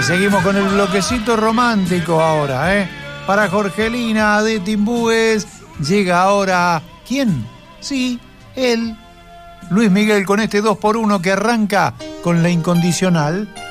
seguimos con el bloquecito romántico ahora, ¿eh? Para Jorgelina de Timbúes llega ahora... ¿Quién? Sí, él. Luis Miguel con este 2x1 que arranca con La Incondicional.